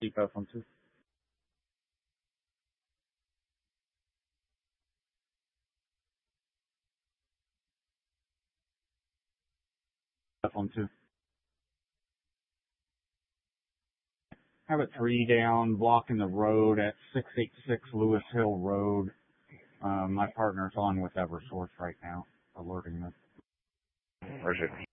Depot phone 2. Phone 2. Have a 3 down, blocking the road at 686 Lewis Hill Road. My partner's on with Eversource right now, alerting us. Roger.